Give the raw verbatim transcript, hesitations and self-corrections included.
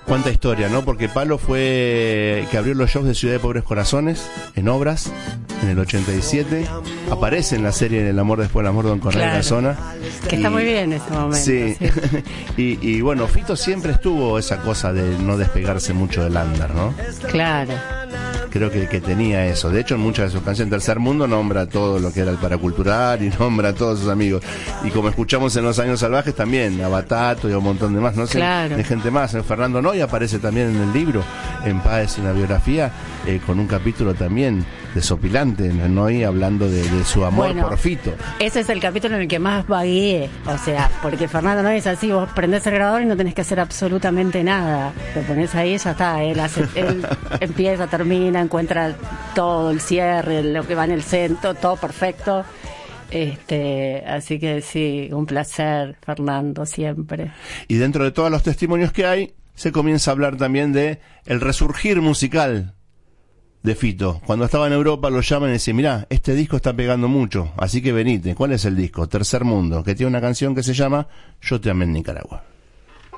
Cuánta historia, ¿no? Porque Palo fue que abrió los shows de Ciudad de Pobres Corazones en Obras en el ochenta y siete. Aparece en la serie El amor después del amor, Don Cornelio Claro. Casona. Que Y- está muy bien en este momento. Sí, sí. y, y bueno, Fito siempre estuvo esa cosa de no despegarse mucho del under, ¿no? Claro. Creo que, que tenía eso. De hecho, en muchas de sus canciones, Tercer Mundo nombra todo lo que era el paracultural y nombra a todos sus amigos. Y como escuchamos en Los Años Salvajes, también a Batato y a un montón de más, no sé, Claro. de gente más. Fernando Noy aparece también en el libro, en Páez, una biografía, eh, con un capítulo también desopilante, Noy hablando de, de su amor Bueno, por Fito. Ese es el capítulo en el que más vagueé. O sea, porque Fernando no es así, vos prendés el grabador y no tenés que hacer absolutamente nada. Lo pones ahí y ya está. Él, hace, él empieza, termina, encuentra todo, el cierre, lo que va en el centro, todo perfecto. Este, así que sí, un placer, Fernando, siempre. Y dentro de todos los testimonios que hay, se comienza a hablar también de el resurgir musical de Fito. Cuando estaba en Europa lo llaman y dicen, mirá, este disco está pegando mucho, así que venite. ¿Cuál es el disco? Tercer Mundo, que tiene una canción que se llama Yo te amé en Nicaragua.